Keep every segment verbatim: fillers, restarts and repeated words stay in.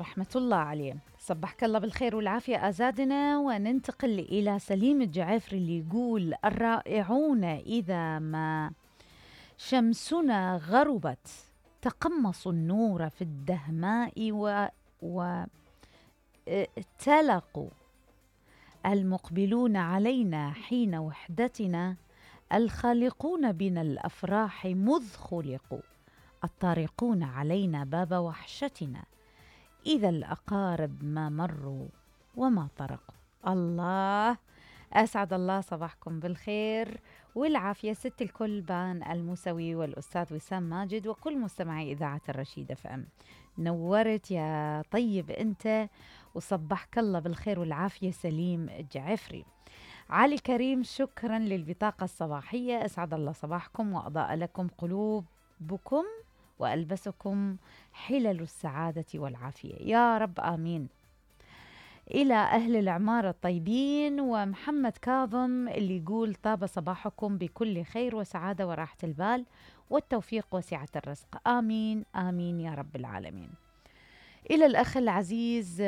رحمة الله عليه. صبحك الله بالخير والعافية أزادنا، وننتقل إلى سليم الجعافري اللي يقول: الرائعون إذا ما شمسنا غربت تقمصوا النور في الدهماء و وتلقوا المقبلون علينا حين وحدتنا، الخالقون بنا الأفراح مذ خلقوا، الطارقون علينا باب وحشتنا، إذا الأقارب ما مروا وما طرقوا. الله، أسعد الله صباحكم بالخير والعافية ست الكل بان الموسوي والأستاذ وسام ماجد وكل مستمعي إذاعة الرشيدة فأم. نورت يا طيب أنت، وصبحك الله بالخير والعافية سليم الجعفري. علي كريم، شكرا للبطاقة الصباحية، أسعد الله صباحكم وأضاء لكم قلوبكم وألبسكم حلل السعادة والعافية يا رب آمين. إلى أهل العمارة الطيبين، ومحمد كاظم اللي يقول: طاب صباحكم بكل خير وسعادة وراحة البال والتوفيق وسعة الرزق، آمين آمين يا رب العالمين. إلى الأخ العزيز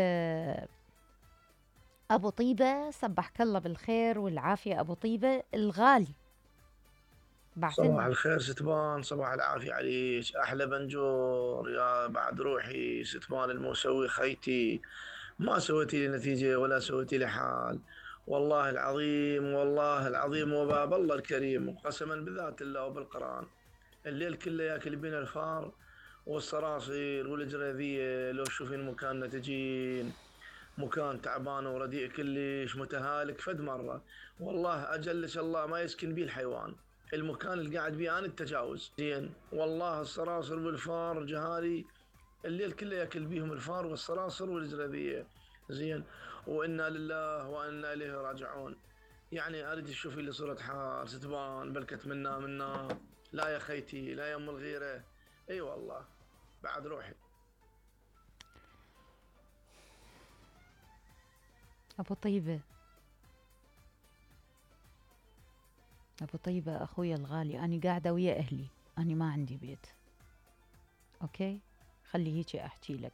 أبو طيبة، صبحك الله بالخير والعافية أبو طيبة الغالي. صباح بعتلنا الخير ستبان، صباح العافية عليك أحلى بنجور يا بعد روحي ستبان المسوي خيتي. ما سويتي لي نتيجة ولا سويتي لي حال، والله العظيم والله العظيم وباب الله الكريم وقسما بذات الله وبالقرآن، الليل كله ياكل بين الفار والصراصير والجريذية. لو تشوفين مكاننا تجين مكان تعبان ورديء كلش متهالك فد مرة، والله أجلش الله ما يسكن بيه الحيوان. المكان اللي قاعد بيه أنا التجاوز زين، والله الصراصر والفار جهالي الليل كله ياكل بيهم الفار والصراصر والجرذية زين. وإنا لله وإنا إليه راجعون. يعني أريد تشوفي لي صورة حال ستبان بلكت منا منا. لا يا خيتي لا يا أم الغيرة، أي أيوة والله بعد روحي. أبو طيبة، أبو طيبة أخويا الغالي، أنا قاعدة ويا أهلي، أنا ما عندي بيت، أوكي؟ خلي هيجي أحكي لك.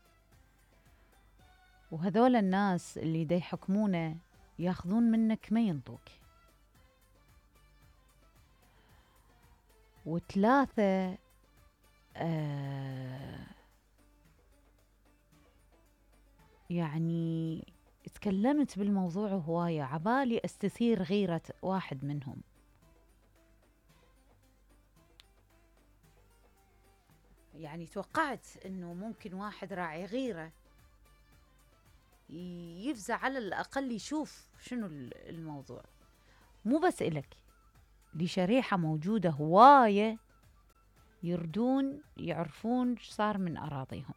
وهذول الناس اللي دا يحكمونا ياخذون منك ما ينطوك. وثلاثة آه يعني تكلمت بالموضوع هواية، عبالي استثير غيرة واحد منهم. يعني توقعت انه ممكن واحد راعي غيرة يفزع على الأقل يشوف شنو الموضوع، مو بس إلك، لشريحة موجودة هواية يردون يعرفون ايش صار من أراضيهم.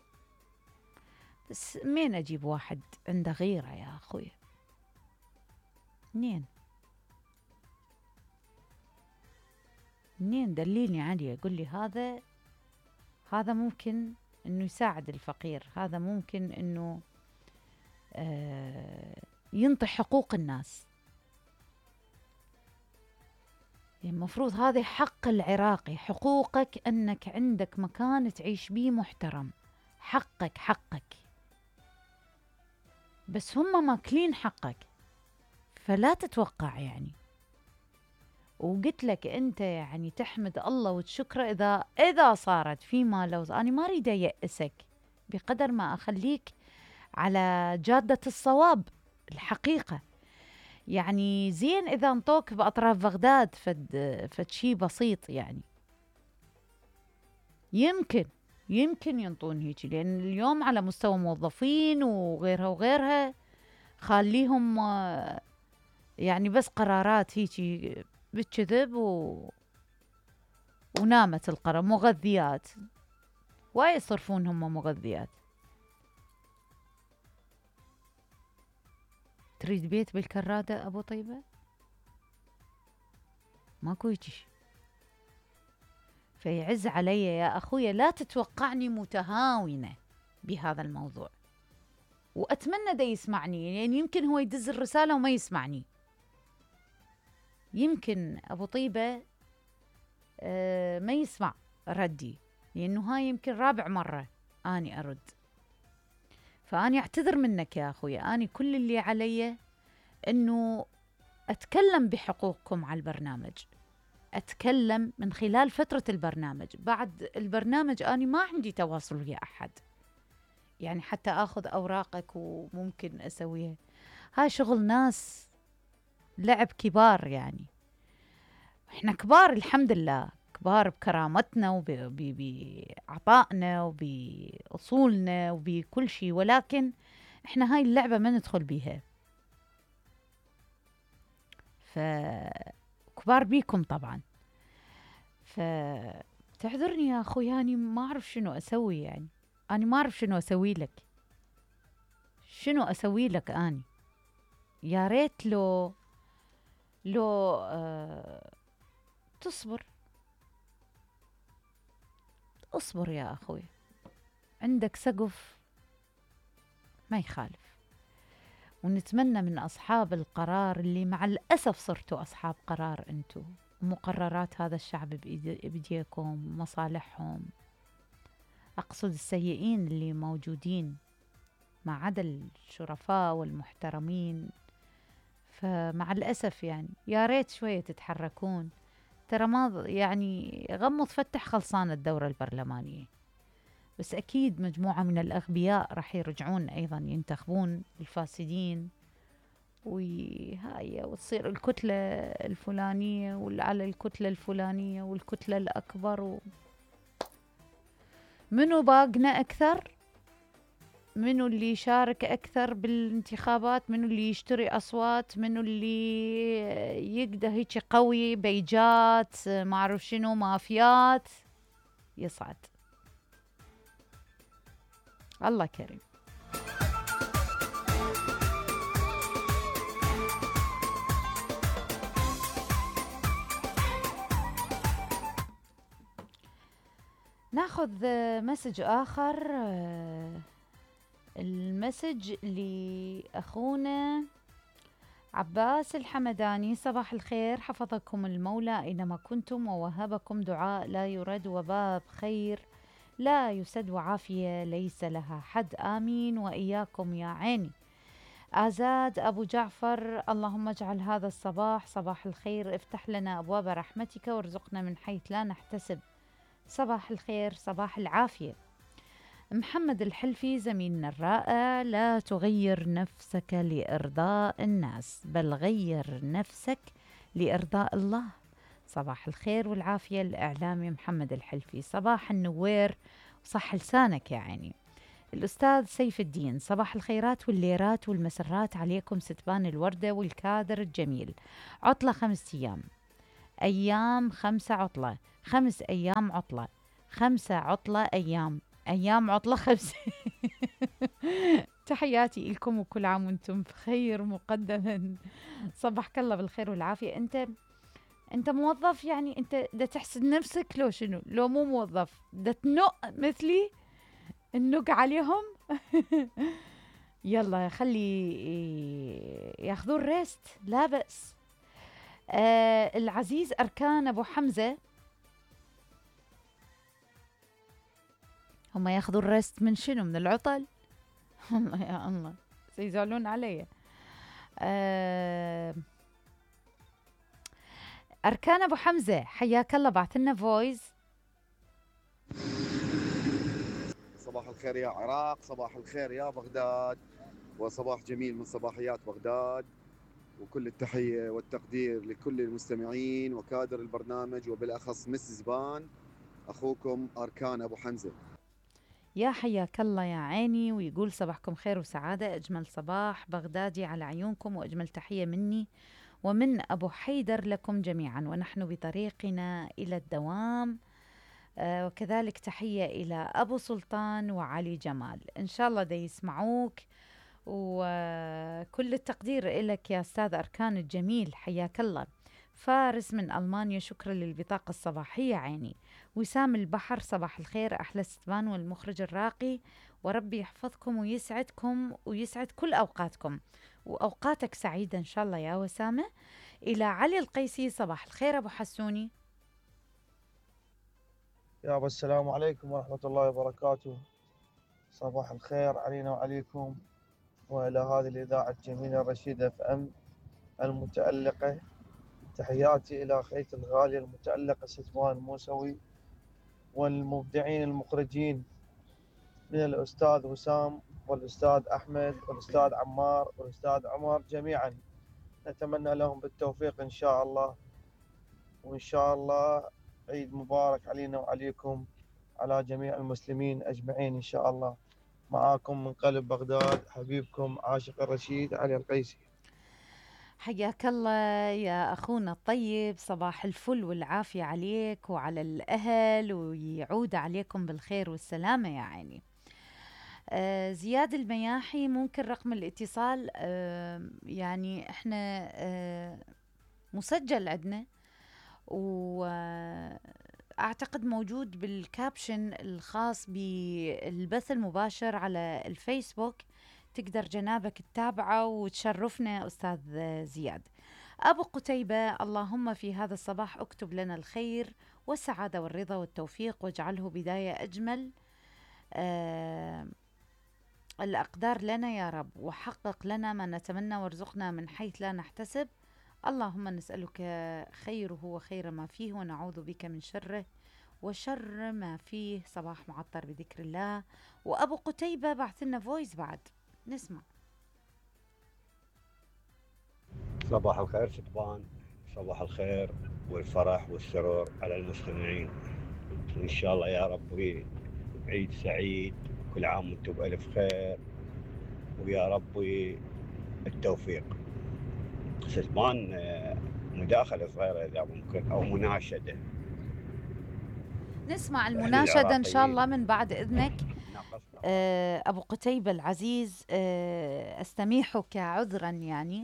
بس مين أجيب واحد عنده غيرة يا أخوي؟ منين منين دليلني عليه، قل لي هذا هذا ممكن انه يساعد الفقير، هذا ممكن انه آه ينطي حقوق الناس. يعني المفروض هذا حق العراقي، حقوقك انك عندك مكان تعيش بيه محترم، حقك حقك. بس هم ماكلين حقك، فلا تتوقع يعني. وقلت لك انت يعني تحمد الله وتشكره اذا اذا صارت فيما لو. انا ما اريد ايأسك بقدر ما اخليك على جادة الصواب الحقيقة. يعني زين اذا انطوك باطراف بغداد فد فد شي بسيط، يعني يمكن يمكن ينطون هيك، لان اليوم على مستوى موظفين وغيرها وغيرها خليهم آه، يعني بس قرارات هيك بالكذب و... ونامت القرى. مغذيات واي يصرفون هم مغذيات. تريد بيت بالكرادة أبو طيبة؟ ماكو هيجي. فيعز علي يا أخويا لا تتوقعني متهاونة بهذا الموضوع، وأتمنى دا يسمعني، يعني يمكن هو يدز الرسالة وما يسمعني. يمكن أبو طيبة آه ما يسمع ردي، لأنه هاي يمكن رابع مرة أني أرد. فأني أعتذر منك يا أخوي، أني كل اللي علي أنه أتكلم بحقوقكم على البرنامج، أتكلم من خلال فترة البرنامج. بعد البرنامج أني ما عندي تواصل ويا أحد، يعني حتى أخذ أوراقك وممكن أسويها، هاي شغل ناس لعب كبار. يعني إحنا كبار الحمد لله، كبار بكرامتنا وبعطائنا وبأصولنا وبكل شيء، ولكن إحنا هاي اللعبة ما ندخل بيها. فكبار بيكم طبعا، فتعذرني يا أخوي، أنا ما أعرف شنو أسوي. يعني أنا ما أعرف شنو أسوي لك، شنو أسوي لك أني؟ يا ريت لو لو آه تصبر، اصبر يا أخوي، عندك سقف ما يخالف. ونتمنى من أصحاب القرار اللي مع الأسف صرتوا أصحاب قرار أنتوا، مقررات هذا الشعب بإيديكم، مصالحهم، أقصد السيئين اللي موجودين ما عدا الشرفاء والمحترمين. فمع الأسف يعني يا ريت شوية تتحركون. ترى ما يعني غمض فتح خلصانة الدورة البرلمانية، بس أكيد مجموعة من الأغبياء راح يرجعون أيضا ينتخبون الفاسدين، وهاي وتصير الكتلة الفلانية وعلى الكتلة الفلانية والكتلة الأكبر و... منو باقنا أكثر؟ منو اللي يشارك أكثر بالانتخابات؟ منو اللي يشتري أصوات؟ منو اللي يقدر هيك قوي بيجات ما أعرف شنو مافيات؟ يصعد الله كريم. ناخذ مسج آخر، المسج لأخونا عباس الحمداني. صباح الخير، حفظكم المولى أينما كنتم ووهبكم دعاء لا يرد وباب خير لا يسد وعافية ليس لها حد، آمين وإياكم يا عيني. آزاد أبو جعفر، اللهم اجعل هذا الصباح صباح الخير، افتح لنا أبواب رحمتك وارزقنا من حيث لا نحتسب. صباح الخير، صباح العافية. محمد الحلفي زميلنا الرائع، لا تغير نفسك لإرضاء الناس بل غير نفسك لإرضاء الله. صباح الخير والعافية الإعلامي محمد الحلفي. صباح النوير وصح لسانك يا عيني. الأستاذ سيف الدين، صباح الخيرات والليرات والمسرات عليكم ستبان الوردة والكادر الجميل. عطلة خمس أيام، أيام خمسة عطلة، خمس أيام عطلة، خمسة عطلة أيام، أيام عطلة خمسة. تحياتي لكم وكل عام وانتم بخير مقدما. صبحك الله بالخير والعافية. أنت أنت موظف يعني؟ أنت دا تحسد نفسك لو شنو؟ لو مو موظف دا تنق مثلي النق عليهم. يلا خلي ياخذون ريست، لا بأس. آه العزيز أركان أبو حمزة، هم ياخذون ريست من شنو؟ من العطل؟ الله يا الله سيزعلون علي. آه أركان أبو حمزة حياك الله، بعث لنا فويس. صباح الخير يا عراق، صباح الخير يا بغداد، وصباح جميل من صباحيات بغداد، وكل التحية والتقدير لكل المستمعين وكادر البرنامج وبالأخص مس زبان. أخوكم أركان أبو حمزة. يا حياك الله يا عيني، ويقول صباحكم خير وسعادة، أجمل صباح بغدادي على عيونكم، وأجمل تحية مني ومن أبو حيدر لكم جميعا، ونحن بطريقنا إلى الدوام. آه وكذلك تحية إلى أبو سلطان وعلي جمال، إن شاء الله دا يسمعوك، وكل التقدير لك يا أستاذ أركان الجميل، حياك الله. فارس من ألمانيا، شكرا للبطاقة الصباحية عيني. وسام البحر، صباح الخير أحلى ستبان والمخرج الراقي، وربي يحفظكم ويسعدكم ويسعد كل أوقاتكم، وأوقاتك سعيدة إن شاء الله يا وسامة. إلى علي القيسي، صباح الخير أبو حسوني. يابا السلام عليكم ورحمة الله وبركاته. صباح الخير علينا وعليكم وإلى هذه الإذاعة الجميلة الرشيدة اف ام المتألقة. تحياتي إلى خيتي الغالية المتألقة ستمان الموسوي، والمبدعين المخرجين من الأستاذ وسام والأستاذ أحمد والأستاذ عمار والأستاذ عمر جميعا. نتمنى لهم بالتوفيق إن شاء الله، وإن شاء الله عيد مبارك علينا وعليكم على جميع المسلمين أجمعين إن شاء الله. معاكم من قلب بغداد حبيبكم عاشق الرشيد علي القيسي. حياك الله يا أخونا الطيب، صباح الفل والعافية عليك وعلى الأهل، ويعود عليكم بالخير والسلامة يا عيني. آه زياد المياحي، ممكن رقم الاتصال آه يعني احنا آه مسجل عندنا، وأعتقد موجود بالكابشن الخاص بالبث المباشر على الفيسبوك، تقدر جنابك تتابعه وتشرفنا أستاذ زياد. أبو قتيبة، اللهم في هذا الصباح اكتب لنا الخير والسعادة والرضا والتوفيق، واجعله بداية أجمل آه الأقدار لنا يا رب، وحقق لنا ما نتمنى وارزقنا من حيث لا نحتسب. اللهم نسألك خيره وخير ما فيه، ونعوذ بك من شره وشر ما فيه. صباح معطر بذكر الله. وأبو قتيبة بعث لنا فويس بعد، نسمع. صباح الخير ستبان، صباح الخير والفرح والسرور على المستمعين، إن شاء الله يا ربي عيد سعيد، كل عام وانتم بألف خير، ويا ربي التوفيق. ستبان مداخلة صغيرة إذا ممكن، أو مناشدة. نسمع المناشدة إن شاء الله من بعد إذنك. آه أبو قتيبة العزيز، آه أستميحك عذرا يعني.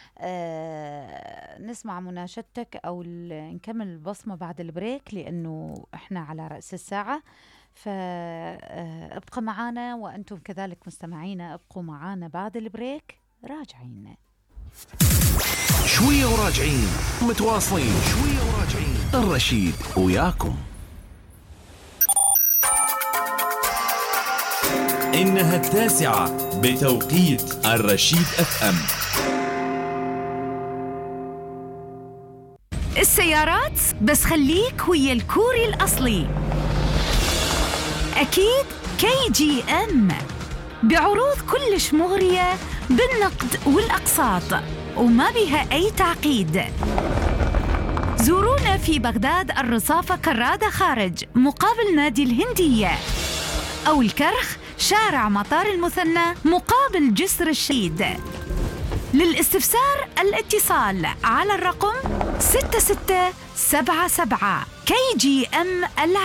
آه نسمع مناشدتك أو نكمل البصمة بعد البريك، لأنه إحنا على رأس الساعة، فابقى معنا، وأنتم كذلك مستمعينا ابقوا معنا بعد البريك راجعين. شوية وراجعين، متواصلين شوية وراجعين، الرشيد وياكم. إنها التاسعة بتوقيت الرشيد اف ام. السيارات بس خليك ويا الكوري الأصلي، أكيد كي جي ام، بعروض كلش مغرية بالنقد والأقساط وما بها أي تعقيد. زورونا في بغداد الرصافة كرادة خارج مقابل نادي الهندية، أو الكرخ شارع مطار المثنى مقابل جسر الشهيد. للاستفسار الاتصال على الرقم ستة ستة سبعة سبعة. كي جي ام